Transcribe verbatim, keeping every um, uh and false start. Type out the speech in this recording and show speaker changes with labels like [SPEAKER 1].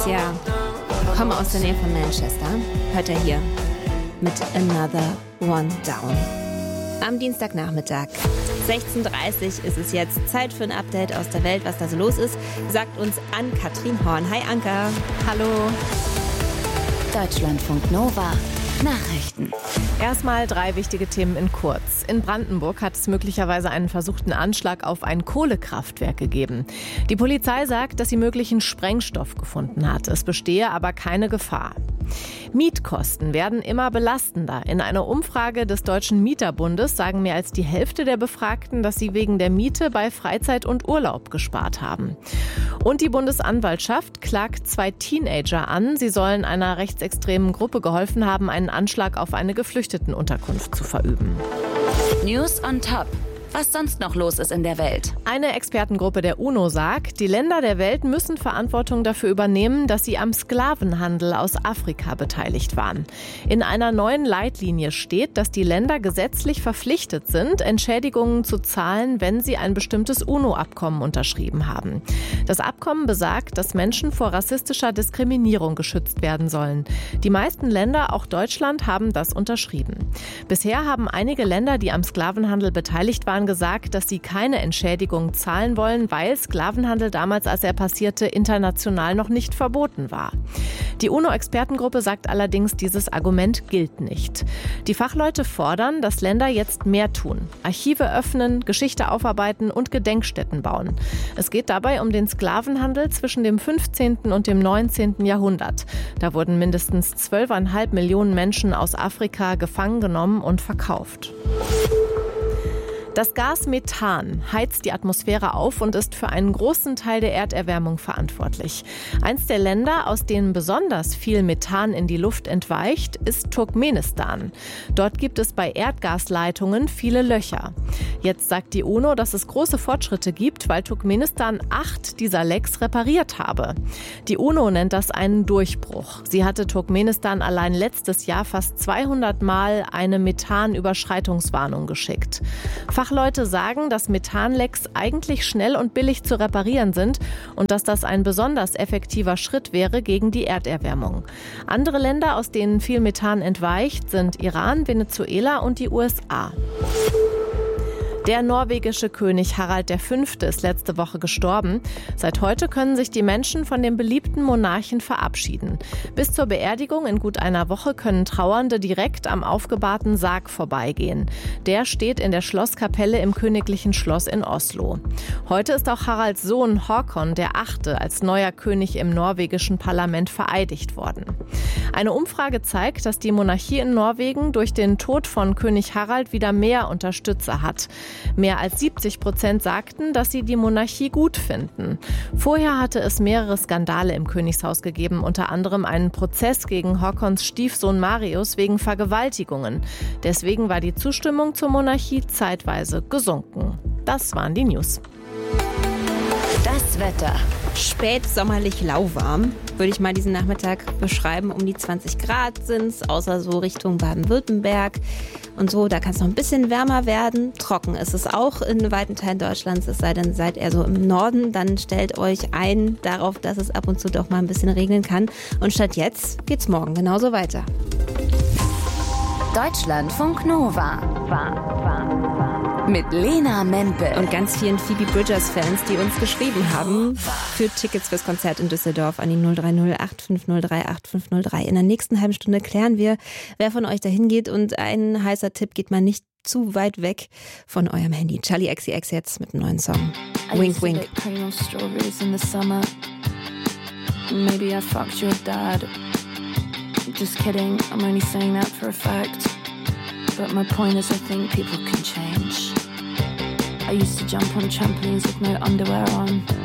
[SPEAKER 1] Alicia. Komme aus der Nähe von Manchester. Hört er hier mit Another One Down. Am Dienstagnachmittag, sechzehn Uhr dreißig, ist es jetzt Zeit für ein Update aus der Welt, was da so los ist, sagt uns Ann-Kathrin Horn. Hi Anka.
[SPEAKER 2] Hallo. Deutschlandfunk Nova. Nachrichten. Erstmal drei wichtige Themen in kurz. In Brandenburg hat es möglicherweise einen versuchten Anschlag auf ein Kohlekraftwerk gegeben. Die Polizei sagt, dass sie möglichen Sprengstoff gefunden hat. Es bestehe aber keine Gefahr. Mietkosten werden immer belastender. In einer Umfrage des Deutschen Mieterbundes sagen mehr als die Hälfte der Befragten, dass sie wegen der Miete bei Freizeit und Urlaub gespart haben. Und die Bundesanwaltschaft klagt zwei Teenager an. Sie sollen einer rechtsextremen Gruppe geholfen haben, einen Anschlag auf eine Geflüchtetenunterkunft zu verüben.
[SPEAKER 3] News on Top. Was sonst noch los ist in der Welt.
[SPEAKER 2] Eine Expertengruppe der UNO sagt, die Länder der Welt müssen Verantwortung dafür übernehmen, dass sie am Sklavenhandel aus Afrika beteiligt waren. In einer neuen Leitlinie steht, dass die Länder gesetzlich verpflichtet sind, Entschädigungen zu zahlen, wenn sie ein bestimmtes UNO-Abkommen unterschrieben haben. Das Abkommen besagt, dass Menschen vor rassistischer Diskriminierung geschützt werden sollen. Die meisten Länder, auch Deutschland, haben das unterschrieben. Bisher haben einige Länder, die am Sklavenhandel beteiligt waren, gesagt, dass sie keine Entschädigung zahlen wollen, weil Sklavenhandel damals, als er passierte, international noch nicht verboten war. Die UNO-Expertengruppe sagt allerdings, dieses Argument gilt nicht. Die Fachleute fordern, dass Länder jetzt mehr tun. Archive öffnen, Geschichte aufarbeiten und Gedenkstätten bauen. Es geht dabei um den Sklavenhandel zwischen dem fünfzehnten und dem neunzehnten Jahrhundert. Da wurden mindestens zwölfeinhalb Millionen Menschen aus Afrika gefangen genommen und verkauft. Das Gas Methan heizt die Atmosphäre auf und ist für einen großen Teil der Erderwärmung verantwortlich. Eins der Länder, aus denen besonders viel Methan in die Luft entweicht, ist Turkmenistan. Dort gibt es bei Erdgasleitungen viele Löcher. Jetzt sagt die UNO, dass es große Fortschritte gibt, weil Turkmenistan acht dieser Lecks repariert habe. Die UNO nennt das einen Durchbruch. Sie hatte Turkmenistan allein letztes Jahr fast zweihundert Mal eine Methanüberschreitungswarnung geschickt. Fachleute sagen, dass Methanlecks eigentlich schnell und billig zu reparieren sind und dass das ein besonders effektiver Schritt wäre gegen die Erderwärmung. Andere Länder, aus denen viel Methan entweicht, sind Iran, Venezuela und die U S A. Der norwegische König Harald der Fünfte ist letzte Woche gestorben. Seit heute können sich die Menschen von dem beliebten Monarchen verabschieden. Bis zur Beerdigung in gut einer Woche können Trauernde direkt am aufgebahrten Sarg vorbeigehen. Der steht in der Schlosskapelle im Königlichen Schloss in Oslo. Heute ist auch Haralds Sohn Håkon der Achte als neuer König im norwegischen Parlament vereidigt worden. Eine Umfrage zeigt, dass die Monarchie in Norwegen durch den Tod von König Harald wieder mehr Unterstützer hat. Mehr als siebzig Prozent sagten, dass sie die Monarchie gut finden. Vorher hatte es mehrere Skandale im Königshaus gegeben, unter anderem einen Prozess gegen Håkons Stiefsohn Marius wegen Vergewaltigungen. Deswegen war die Zustimmung zur Monarchie zeitweise gesunken. Das waren die News.
[SPEAKER 3] Das Wetter.
[SPEAKER 1] Spätsommerlich lauwarm, würde ich mal diesen Nachmittag beschreiben. Um die zwanzig Grad sind es, außer so Richtung Baden-Württemberg und so. Da kann es noch ein bisschen wärmer werden. Trocken ist es auch in weiten Teilen Deutschlands, es sei denn, seid ihr so im Norden. Dann stellt euch ein darauf, dass es ab und zu doch mal ein bisschen regnen kann. Und statt jetzt geht's morgen genauso weiter.
[SPEAKER 3] Deutschlandfunk Nova. War, war, war. Mit Lena Mempel.
[SPEAKER 1] Und ganz vielen Phoebe Bridgers-Fans, die uns geschrieben haben für Tickets fürs Konzert in Düsseldorf an die null drei null acht fünf null drei acht fünf null drei. In der nächsten halben Stunde klären wir, wer von euch dahin geht. Und ein heißer Tipp: geht mal nicht zu weit weg von eurem Handy. Charli X C X jetzt mit einem neuen Song. Wink, wink.
[SPEAKER 4] Maybe I fucked your dad. Just kidding, I'm only saying that for a fact. But my point is I think people can change. I used to jump on trampolines with no underwear on.